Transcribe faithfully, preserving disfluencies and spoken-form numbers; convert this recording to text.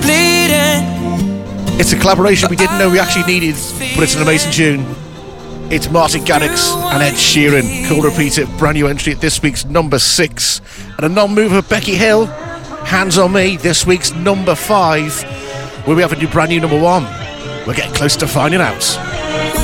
It's a collaboration we didn't know we actually needed, but it's an amazing tune. It's Martin Garrix and Ed Sheeran. Cool Repeater, brand new entry at this week's number six. And a non-mover, Becky Hill, Hands on Me, this week's number five. Will we have a new brand new number one? We're getting close to finding out.